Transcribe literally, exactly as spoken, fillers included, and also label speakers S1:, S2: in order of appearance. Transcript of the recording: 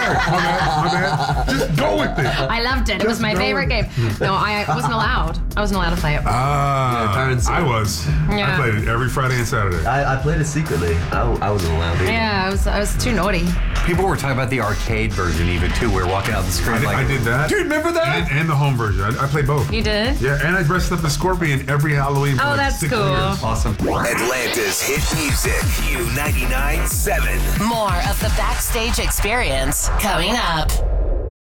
S1: sorry. My bad. My bad. Just go with it.
S2: I loved it. It was
S1: Just
S2: my
S1: go
S2: favorite
S1: with
S2: game.
S1: it.
S2: No, I wasn't allowed. I wasn't allowed to play it.
S1: Ah,
S3: Yeah, parents-
S1: I was. I
S2: Yeah.
S1: played it every Friday and Saturday.
S3: I, I played it secretly. I, I wasn't allowed to.
S2: Yeah, I was I was too naughty.
S4: People were talking about the arcade version even too. We were walking out the
S1: I
S4: screen
S1: did,
S4: like,
S1: I did that.
S4: do you remember that?
S1: And, and the home version. I, I played both.
S2: You did?
S1: Yeah, and I dressed up as Scorpion every Halloween for
S2: Oh,
S1: like
S2: that's
S1: six
S2: cool.
S1: years.
S4: Awesome.
S5: Atlanta's hit music, Q ninety-nine point seven.
S6: More of the Backstage Experience coming up.